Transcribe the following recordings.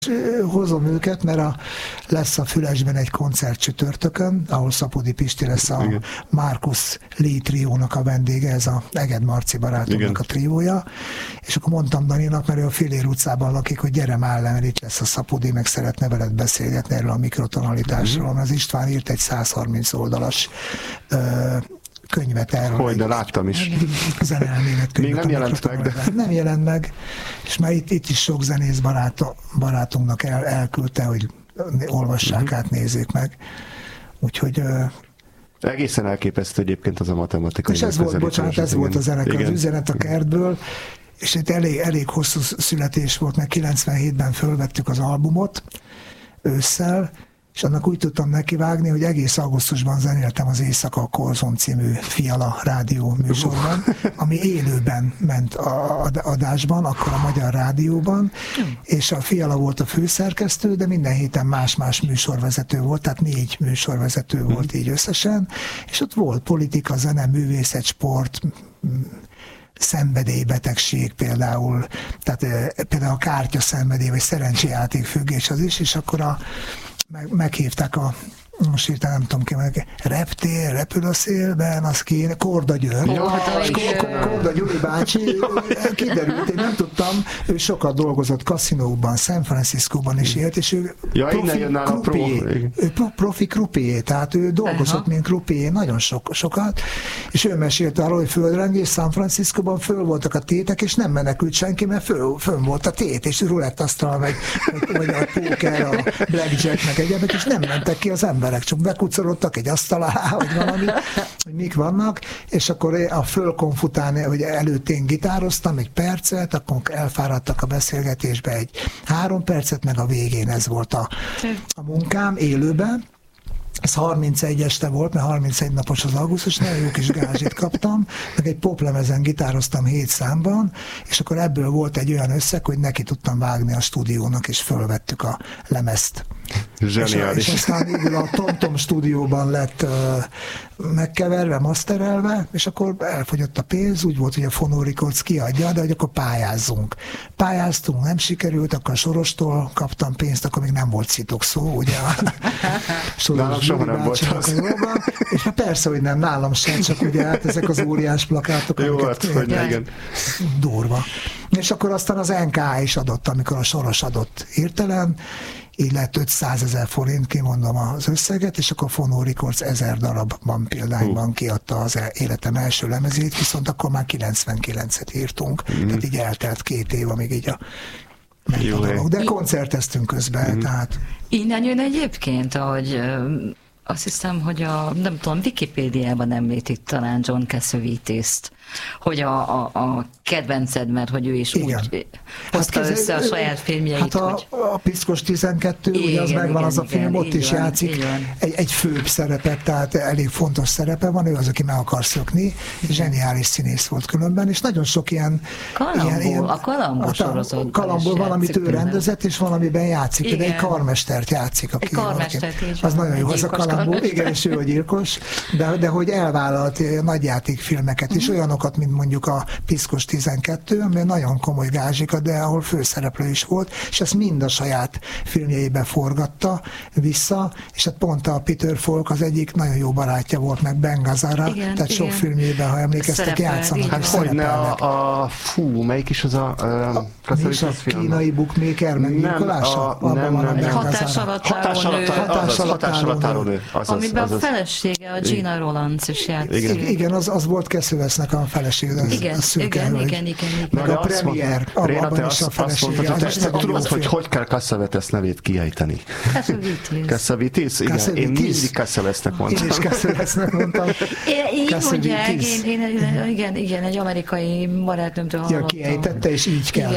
Hozom őket, mert lesz a Fülesben egy koncert csütörtökön, ahol Szapodi Pisti lesz a Markus Lee triónak a vendége, ez a Eged Marci barátomnak a triója, és akkor mondtam Daninak, mert ő a Fillér utcában lakik, hogy gyere már le, mert itt lesz a Szapodi, meg szeretne veled beszélgetni erről a mikrotonalitásról. Az István írt egy 130 oldalas könyvet erről. Hogy, de láttam is. Zeneelmélet könyvet. Még nem jelent meg, de... Nem jelent meg, és már itt is sok zenész barátunknak elküldte, hogy olvassák át, nézzék meg. Úgyhogy... Egészen elképesztő egyébként az a matematikai. És ez volt, bocsánat, ez volt az ennek az üzenet a kertből, és itt elég hosszú születés volt, mert 97-ben fölvettük az albumot ősszel, és annak úgy tudtam nekivágni, hogy egész augusztusban zenéltem az Éjszaka Korzon című Fiala rádió műsorban, ami élőben ment adásban, akkor a Magyar Rádióban, és a Fiala volt a főszerkesztő, de minden héten más-más műsorvezető volt, tehát 4 műsorvezető volt így összesen, és ott volt politika, zene, művészet, sport, szenvedélybetegség például, tehát például a kártyaszenvedély, vagy szerencséjáték függés az is, és akkor meghívták most hirtelen nem tudom ki, reptér, repül a szélben, az kéne, Korda György. Korda Gyuri bácsi, kiderült, én nem tudtam, ő sokat dolgozott kaszinóban, San Franciscóban is élt, és ő profi krupié, tehát ő dolgozott, mint krupié, nagyon sokat, és ő mesélte arról, hogy földrengés San Franciscóban föl voltak a tétek, és nem menekült senki, mert fönn volt a tét, és rulettasztal, vagy a póker, a blackjack, meg egyebek, és nem mentek ki az emberek, csak bekucorodtak egy asztal alá, vagy valami, hogy mik vannak, és akkor a fölkonfutálni, hogy előtt én gitároztam egy percet, akkor elfáradtak a beszélgetésbe egy 3 percet, meg a végén ez volt a munkám élőben. Ez 31 este volt, mert 31 napos az augusztus, nagyon jó kis gázsit kaptam, meg egy poplemezen gitároztam 7 számban, és akkor ebből volt egy olyan összeg, hogy neki tudtam vágni a stúdiónak, és fölvettük a lemezt. Zseniális. És aztán végül a TomTom stúdióban lett megkeverve, masterelve, és akkor elfogyott a pénz, úgy volt, hogy a Phono Records kiadja, de hogy akkor pályázzunk. Pályáztunk, nem sikerült, akkor a Sorostól kaptam pénzt, akkor még nem volt szitokszó, ugye? Nálam soha nem volt az. És hát persze, hogy nem, nálam sem, csak ugye hát ezek az óriás plakátok. Jó, hát, hogy igen. Durva. És akkor aztán az NKA is adott, amikor a Soros adott hirtelen, így lett 500 000 forint, kimondom az összeget, és akkor Phono Records 1000 darabban példányban kiadta az életem első lemezét, viszont akkor már 99-et írtunk, tehát így eltelt 2 év, amíg így a dolog. De koncerteztünk közben, tehát... Innen jön egyébként, hogy azt hiszem, hogy nem tudom, Wikipédiában említik talán John Cassavetes-t, hogy a kedvenced, mert hogy ő is igen. Úgy hozta össze a saját filmjeit. Hát a Piszkos 12, igen, ugye az megvan, igen, az a film, ott is van, játszik egy főbb szerepet, tehát elég fontos szerepe van, ő az, aki meg akar szökni, zseniális színész volt különben, és nagyon sok ilyen... A Kalambó sorozatban Kalambó valamit ő rendezett, és valamiben játszik, de egy karmestert játszik. Egy karmestert, így az nagyon jó, az a Kalambó, igen, és ő a gyilkos, de hogy elvállalt nagyjátékfilmeket is, olyanokat, mint mondjuk a Piszkos 12, ami nagyon komoly gázsikat, de ahol főszereplő is volt, és ezt mind a saját filmjeibe forgatta vissza, és hát pont a Peter Falk az egyik nagyon jó barátja volt, meg Ben Gazzara, tehát igen. Sok filmjében, ha emlékeztek, játszanak. Hát hogyne melyik is az a kínai bookmaker, meg Nikolása? Hatás alatt álló nő. Amiben a felesége, a Gina Rolands is játszik. Igen, az volt Cassavetes-nek a felesége. Igen. Meg a Premier, abban is a felesége. Tudod, hogy kell Cassavetes nevét kiejteni? Cassavetes? Igen, én mindig Cassavetesnek mondtam. Én is Cassavetesnek mondtam. Így mondják, igen, egy amerikai barátnőmtől hallottam. Ja, kiejtette, és így kell.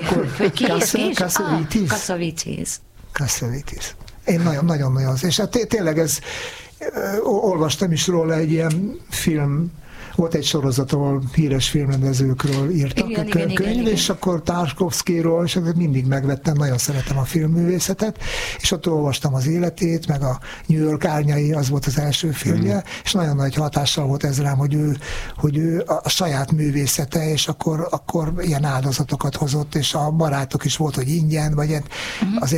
Cassavetes. Én nagyon-nagyon és hát tényleg ez, olvastam is róla egy ilyen film volt egy sorozatról, híres filmrendezőkről írtak könyv, és akkor Tarkovszkiról, és mindig megvettem, nagyon szeretem a filmművészetet, és ott olvastam az életét, meg a New York árnyai, az volt az első filmje, és nagyon nagy hatással volt ez rám, hogy ő a saját művészete, és akkor ilyen áldozatokat hozott, és a barátok is volt, hogy ingyen, vagy azért